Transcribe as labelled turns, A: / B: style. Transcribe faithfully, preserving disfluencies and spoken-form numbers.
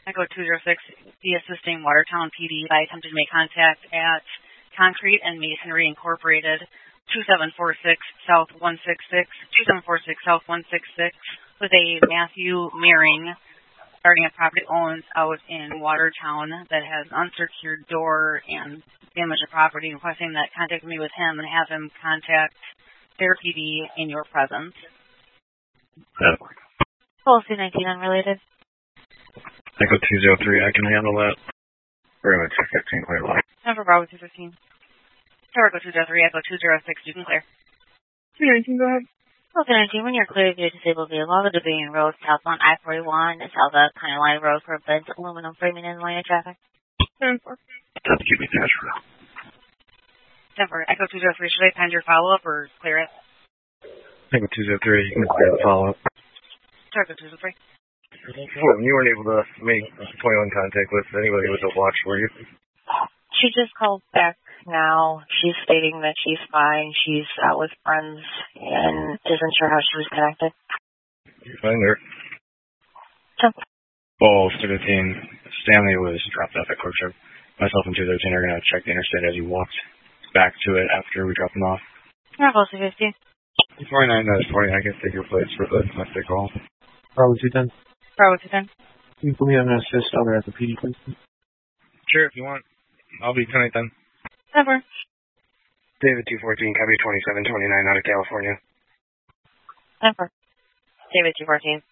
A: Echo two zero six, be assisting Watertown P D by attempting to make contact at Concrete and Masonry Incorporated, two seven four six South one six six, two seven four six South one six six, with a Matthew Meering starting a property owns out in Watertown that has an unsecured door and damaged the property, requesting that contact me with him and have him contact their P D in your presence.
B: That'll work.
C: Policy nineteen unrelated.
B: Echo two zero three, I can handle that. Very much fifteen, clear line.
A: Number Bravo two fifteen. Echo two zero three, Echo two zero six, you can clear.
D: two nineteen, go ahead.
C: Policy nineteen, when you're clear of your disabled vehicle, the Dubuque Road, southbound I forty-one, and south of County Line Road for bent aluminum framing in the lane of traffic.
D: ten four.
B: That's keep me attached for now.
A: Number Echo two zero three, should I pend your follow-up or clear it?
B: Echo two zero three, you can clear the follow-up.
A: Echo two zero three.
B: Well, you weren't able to make twenty-one contact with anybody with a watch, were you?
C: She just called back now. She's stating that she's fine. She's out with friends and isn't sure how she was connected.
B: Find her.
C: So.
B: Oh, fifteen. Stanley was dropped off at Courtship. Myself and two thirteen are going to check the interstate as he walked back to it after we dropped him off.
C: Bravo two fifteen.
B: forty-nine, that's forty. I can take your place for the domestic call.
E: Bravo two ten.
A: Bravo two ten.
E: Can you put me on an assist over at the P D, please?
B: Sure, if you want. I'll be tonight then.
A: Number.
B: David two fourteen, copy twenty-seven twenty-nine out of California.
C: Number. David two fourteen.